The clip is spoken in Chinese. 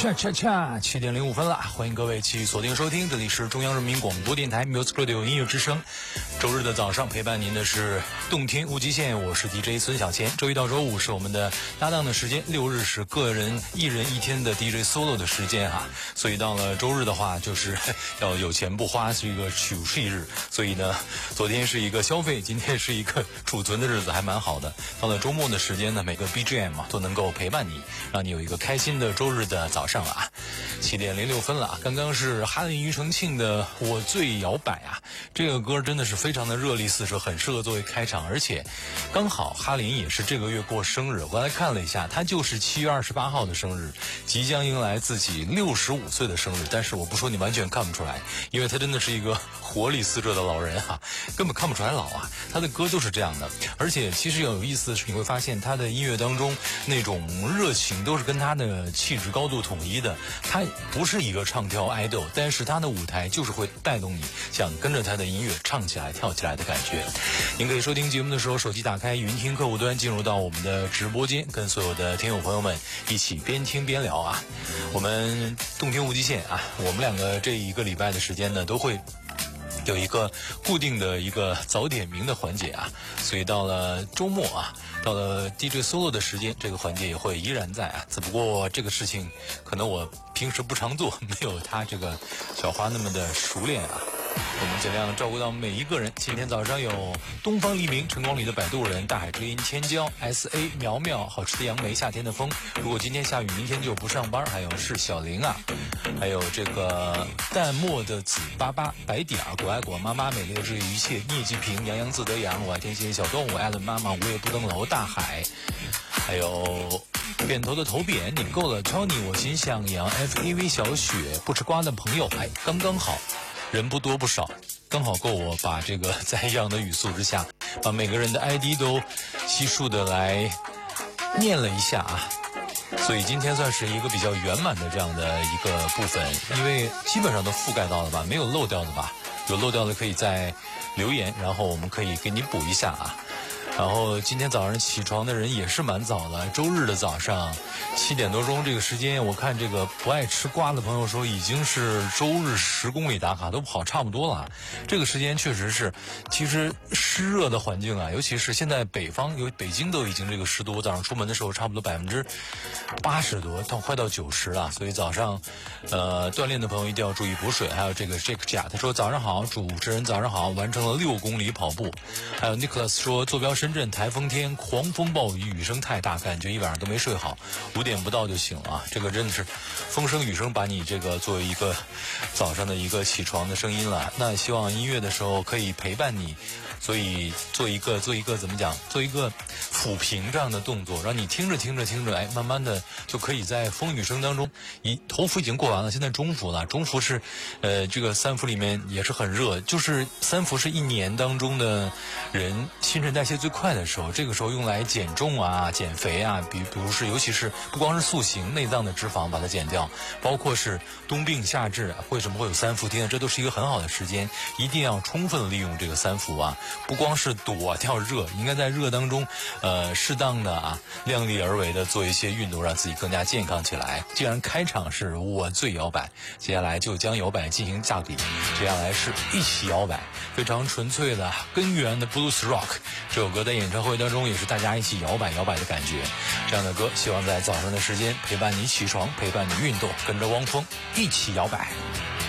7:05了，欢迎各位继续锁定收听，这里是中央人民广播电台 Music Radio 音乐之声。周日的早上陪伴您的是动听无极限，我是 DJ 孙小钱。周一到周五是我们的搭档的时间，六日是个人一人一天的 DJ solo 的时间啊。所以到了周日的话，就是要有钱不花，是一个储蓄日。所以呢，昨天是一个消费，今天是一个储存的日子，还蛮好的。到了周末的时间呢，每个 BGM 都能够陪伴你，让你有一个开心的周日的早上啊。7:06了，刚刚是哈林庾澄庆的《我最摇摆》啊，这个歌真的是非常的热力四射，很适合作为开场，而且刚好哈林也是这个月过生日，我刚才看了一下，他就是7月28号的生日，即将迎来自己65岁的生日。但是我不说你完全看不出来，因为他真的是一个活力四射的老人啊，根本看不出来老啊，他的歌都是这样的。而且其实有意思的是，你会发现他的音乐当中那种热情都是跟他的气质高度统一的。他不是一个唱跳爱豆，但是他的舞台就是会带动你想跟着他的音乐唱起来跳起来的感觉。您可以收听节目的时候，手机打开云听客户端，进入到我们的直播间，跟所有的听友朋友们一起边听边聊啊。我们动听无极限啊，我们两个这一个礼拜的时间呢，都会有一个固定的一个早点名的环节啊，所以到了周末啊，到了 DJ solo 的时间，这个环节也会依然在啊，只不过这个事情可能我平时不常做，没有他这个小花那么的熟练啊。我们尽量照顾到每一个人。今天早上有东方黎明、晨光里的摆渡人、大海之音、千娇、SA 苗苗、好吃的杨梅、夏天的风。如果今天下雨，明天就不上班。还有是小玲啊，还有这个淡漠的子巴巴、白点儿、果爱果妈妈、美丽的治愈一切、聂继平、洋洋自得养、我爱天蝎小动物、艾伦妈妈、午夜不登楼、大海，还有扁头的头扁，你够了 Tony， 我心向阳 FAV 小雪，不吃瓜的朋友，哎，刚刚好。人不多不少，刚好够我把这个在一样的语速之下，把每个人的 ID 都悉数的来念了一下啊。所以今天算是一个比较圆满的这样的一个部分，因为基本上都覆盖到了吧，没有漏掉的吧？有漏掉的可以再留言，然后我们可以给你补一下啊。然后今天早上起床的人也是蛮早的，周日的早上7点多钟这个时间，我看这个不爱吃瓜的朋友说已经是周日10公里打卡都跑差不多了。这个时间确实是，其实湿热的环境啊，尤其是现在北方，有北京都已经这个湿度，我早上出门的时候差不多80%多，快到90了。所以早上锻炼的朋友一定要注意补水。还有这个 Jake 甲他说早上好，主持人早上好，完成了6公里跑步。还有 Nicholas 说坐标深圳台风天，狂风暴雨，雨声太大，感觉一晚上都没睡好，5点不到就醒了啊！这个真的是风声雨声把你这个作为一个早上的一个起床的声音了。那希望音乐的时候可以陪伴你，所以做一个怎么讲？做一个抚平这样的动作，让你听着，哎，慢慢的就可以在风雨声当中，头伏已经过完了，现在中伏了。中伏是这个三伏里面也是很热，就是三伏是一年当中的人新陈代谢最快的时候，这个时候用来减重啊、减肥啊，比如是尤其是不光是塑形，内脏的脂肪把它减掉，包括是冬病夏治，为什么会有三伏天？这都是一个很好的时间，一定要充分利用这个三伏啊！不光是躲掉热，应该在热当中，适当的啊，量力而为的做一些运动，让自己更加健康起来。既然开场是我最摇摆，接下来就将摇摆进行下笔，接下来是一起摇摆，非常纯粹的根源的 Blues Rock。这首歌在演唱会当中也是大家一起摇摆的感觉，这样的歌希望在早上的时间陪伴你起床，陪伴你运动，跟着汪峰一起摇摆。